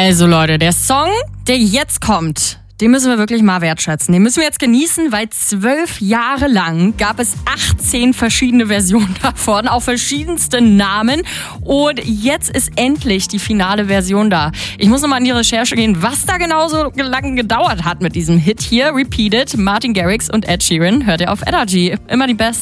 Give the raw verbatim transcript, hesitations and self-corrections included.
Also Leute, der Song, der jetzt kommt, den müssen wir wirklich mal wertschätzen. Den müssen wir jetzt genießen, weil zwölf Jahre lang gab es achtzehn verschiedene Versionen davon, auf verschiedensten Namen. Und jetzt ist endlich die finale Version da. Ich muss nochmal in die Recherche gehen, was da genau so lange gedauert hat mit diesem Hit hier. Repeated, Martin Garrix und Ed Sheeran. Hört ihr auf Energy. Immer die Best.